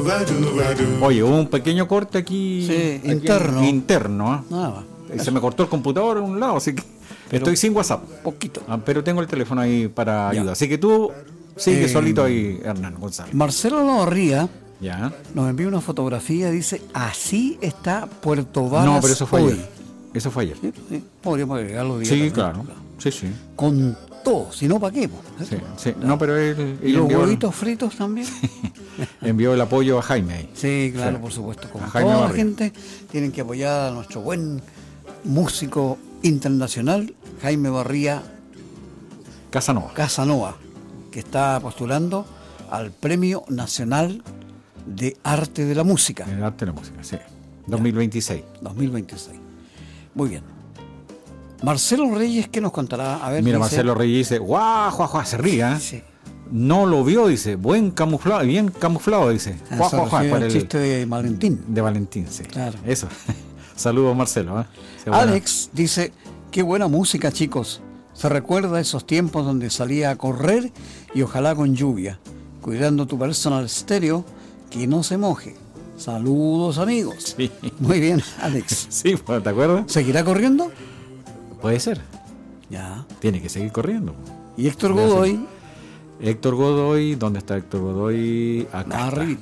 Oye, hubo un pequeño corte aquí, Sí, aquí interno, ¿eh? Nada, Se me cortó el computador en un lado, así que estoy sin WhatsApp. poquito. Pero tengo el teléfono ahí para Ya. ayuda. Así que tú sigue solito ahí, Hernán González. Marcelo Lavarría Ya. nos envía una fotografía, dice, así está Puerto Varas No, pero eso fue hoy. ayer. Eso fue ayer. Sí, sí, podríamos agregarlo día Sí, también. claro. Sí, sí. Con todo, si no, ¿para qué? Sí, sí. No, pero él ¿Y los envió, huevitos fritos también? envió el apoyo a Jaime ahí. Sí, claro, Sí. por supuesto. Como A Jaime toda la Barrio. gente, tienen que apoyar a nuestro buen músico internacional, Jaime Barría Casanova. Casanova, que está postulando al Premio Nacional de Arte de la Música El arte de la música, sí. 2026. 2026. Muy bien. Marcelo Reyes, ¿qué nos contará? A ver, Mira, dice- Marcelo Reyes dice, guau, guau, guau, se ríe, ¿eh? Sí. No lo vio, dice, buen camuflado, bien camuflado, dice. Ah, Guau, se guau, guau, refiere para al el- chiste de Valentín. de Valentín, sí. Claro. Eso. Saludos, Marcelo. Sea buena. Alex dice, qué buena música, chicos. Se recuerda esos tiempos donde salía a correr y ojalá con lluvia, cuidando tu personal stereo que no se moje. Saludos, amigos. Sí. Muy bien, Alex. Sí, pues, ¿te acuerdas? ¿Seguirá corriendo? Puede ser. Ya. Tiene que seguir corriendo. Y Héctor Debe Godoy, Héctor Godoy, ¿dónde está Héctor Godoy? Acá está. arribita.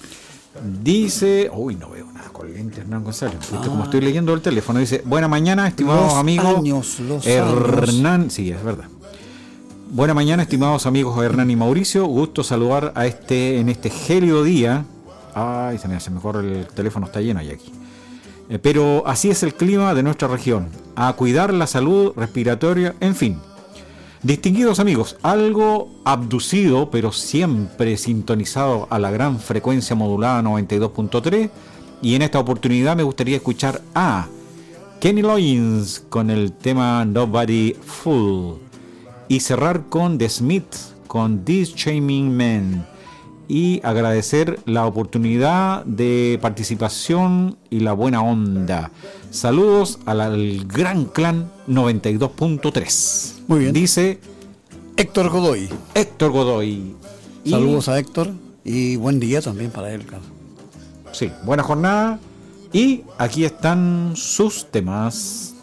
Dice, uy, no veo nada con lentes, Hernán González. ¿Viste? Como estoy leyendo el teléfono, dice, buena mañana, estimados Los amigos. años, los Hernán, sí, es verdad. Buena mañana, estimados amigos Hernán y Mauricio. Gusto saludar a en este gélido día. Ay, se me corre el teléfono, está lleno ahí aquí. Pero así es el clima de nuestra región. A cuidar la salud respiratoria, en fin. Distinguidos amigos, algo abducido, pero siempre sintonizado a la gran frecuencia modulada 92.3. Y en esta oportunidad me gustaría escuchar a Kenny Loggins con el tema Nobody Fool. Y cerrar con The Smiths, con This Shaming Man. Y agradecer la oportunidad de participación y la buena onda. Saludos al gran clan 92.3. Muy bien. Dice Héctor Godoy. Héctor Godoy. Y- Saludos a Héctor y buen día también para él, claro. Sí, buena jornada. Y aquí están sus temas.